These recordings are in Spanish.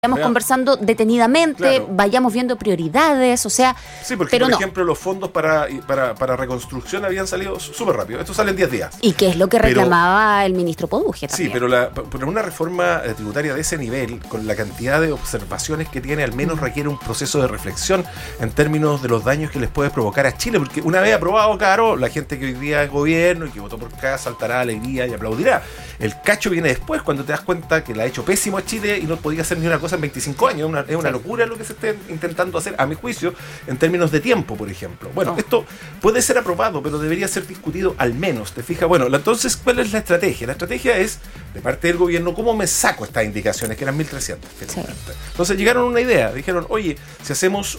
vayamos conversando detenidamente, vayamos viendo prioridades, o sea... Sí, porque por ejemplo los fondos para reconstrucción habían salido súper rápido. Esto sale en 10 días. Y que es lo que reclamaba el ministro Poduje también. Sí, pero una reforma tributaria de ese nivel, con la cantidad de observaciones que tiene, al menos requiere un proceso de reflexión en términos de los daños que les puede provocar a Chile, porque una vez aprobado, claro, la gente que hoy día es gobierno y que votó por acá saltará alegría y aplaudirá. El cacho viene después, cuando te das cuenta que la ha hecho pésimo a Chile y no podía hacer ni una cosa en 25 años. Es una locura lo que se esté intentando hacer, a mi juicio, en términos de tiempo, por ejemplo. Bueno, esto puede ser aprobado, pero debería ser discutido al menos, ¿te fijas? Bueno, entonces, ¿cuál es la estrategia? La estrategia es, de parte del gobierno, ¿cómo me saco estas indicaciones? Que eran 1.300, finalmente. Sí. Entonces llegaron a una idea, dijeron, oye, si hacemos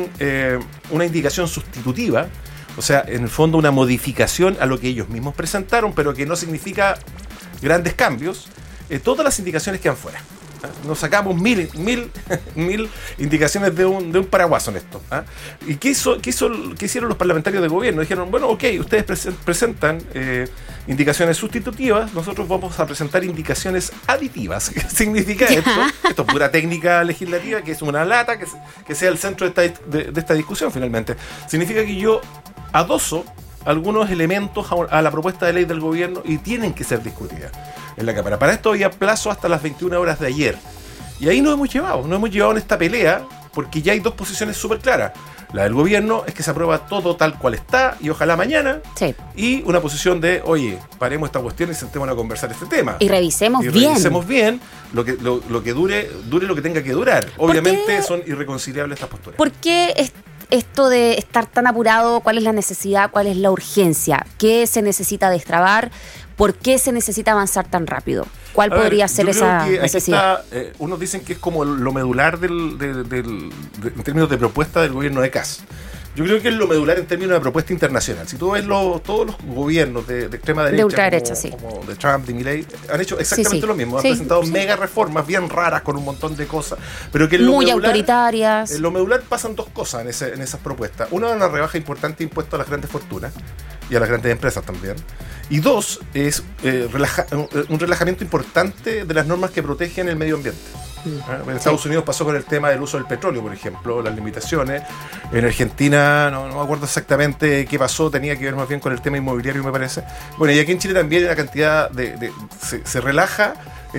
una indicación sustitutiva, o sea, en el fondo una modificación a lo que ellos mismos presentaron, pero que no significa grandes cambios, todas las indicaciones quedan fuera. Nos sacamos mil indicaciones de un paraguaso en esto. ¿Y qué hicieron los parlamentarios de gobierno? Dijeron, bueno, ok, ustedes presentan indicaciones sustitutivas, nosotros vamos a presentar indicaciones aditivas. ¿Qué significa esto? Esto es pura técnica legislativa, que es una lata, que sea el centro de esta discusión finalmente. Significa que yo adoso algunos elementos a la propuesta de ley del gobierno y tienen que ser discutidas en la Cámara. Para esto había plazo hasta las 21 horas de ayer. Y ahí nos hemos llevado en esta pelea, porque ya hay dos posiciones súper claras. La del gobierno es que se aprueba todo tal cual está, y ojalá mañana. Sí. Y una posición de, oye, paremos esta cuestión y sentémonos a conversar este tema. Y revisemos bien lo que dure lo que tenga que durar. Obviamente son irreconciliables estas posturas. ¿Por qué esto de estar tan apurado? ¿Cuál es la necesidad? ¿Cuál es la urgencia? ¿Qué se necesita destrabar? ¿Por qué se necesita avanzar tan rápido? ¿Cuál podría ser esa necesidad? Unos dicen que es como lo medular en términos de propuesta del gobierno de Kast. Yo creo que es lo medular en términos de propuesta internacional. Si tú ves todos los gobiernos de extrema derecha, de ultraderecha, como de Trump, de Milei, han hecho exactamente lo mismo. Han presentado mega reformas bien raras con un montón de cosas, pero que muy autoritarias. En lo medular pasan dos cosas en esas propuestas. Una rebaja importante de impuestos a las grandes fortunas y a las grandes empresas también. Y dos, es un relajamiento importante de las normas que protegen el medio ambiente. En Estados Unidos pasó con el tema del uso del petróleo, por ejemplo, las limitaciones. En Argentina no me acuerdo exactamente qué pasó, tenía que ver más bien con el tema inmobiliario, me parece. Bueno, y aquí en Chile también hay una cantidad se relaja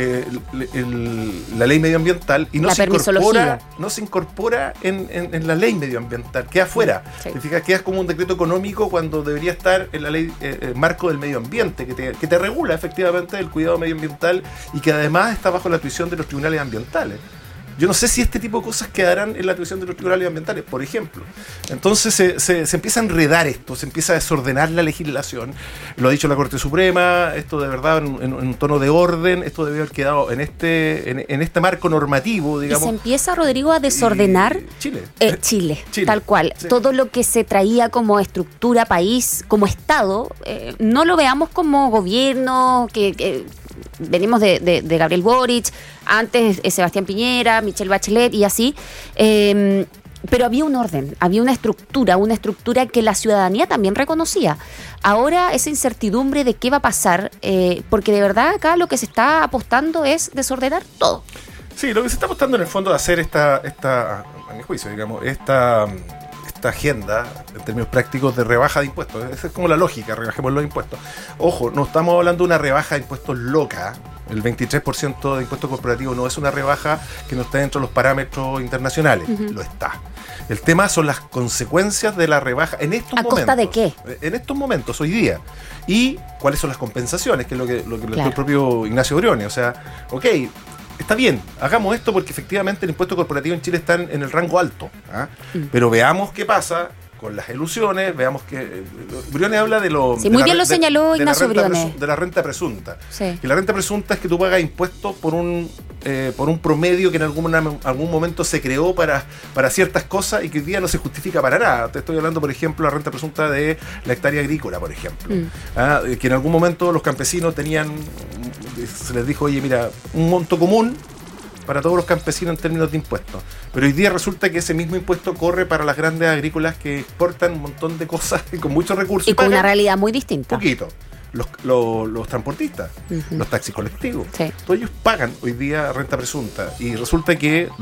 la ley medioambiental y no se incorpora en la ley medioambiental, queda fuera. Queda como un decreto económico cuando debería estar en la ley marco del medio ambiente, que te regula efectivamente el cuidado medioambiental y que además está bajo la tuición de los tribunales ambientales. Yo no sé si este tipo de cosas quedarán en la tuición de los tribunales ambientales, por ejemplo. Entonces se empieza a enredar esto, se empieza a desordenar la legislación. Lo ha dicho la Corte Suprema, esto de verdad en un tono de orden, esto debe haber quedado en este marco normativo, digamos. Y se empieza, Rodrigo, a desordenar Chile, tal cual. Sí. Todo lo que se traía como estructura país, como Estado, no lo veamos como gobierno, que venimos de Gabriel Boric, antes Sebastián Piñera, Michelle Bachelet y así, pero había un orden, había una estructura que la ciudadanía también reconocía. Ahora esa incertidumbre de qué va a pasar, porque de verdad acá lo que se está apostando es desordenar todo. Sí, lo que se está apostando en el fondo de hacer esta a mi juicio, digamos, esta agenda en términos prácticos de rebaja de impuestos. Esa es como la lógica, rebajemos los impuestos. Ojo, no estamos hablando de una rebaja de impuestos loca. El 23% de impuesto corporativo no es una rebaja que no está dentro de los parámetros internacionales. Lo está. El tema son las consecuencias de la rebaja en estos momentos. ¿A costa de qué? En estos momentos, hoy día. Y cuáles son las compensaciones, que es lo que el propio Ignacio Briones. O sea, ok, está bien, hagamos esto porque efectivamente el impuesto corporativo en Chile está en el rango alto. Pero veamos qué pasa con las ilusiones, veamos que Briones habla de lo... Sí, muy bien lo señaló Ignacio Briones. De la renta presunta. Sí. Y la renta presunta es que tú pagas impuestos por un promedio que en algún momento se creó para ciertas cosas y que hoy día no se justifica para nada. Te estoy hablando, por ejemplo, de la renta presunta de la hectárea agrícola, por ejemplo. Que en algún momento los campesinos se les dijo, oye, mira, un monto común para todos los campesinos en términos de impuestos. Pero hoy día resulta que ese mismo impuesto corre para las grandes agrícolas que exportan un montón de cosas con muchos recursos. Y con una realidad muy distinta. Poquito. los transportistas, los taxis colectivos. Sí. Todos ellos pagan hoy día renta presunta y resulta que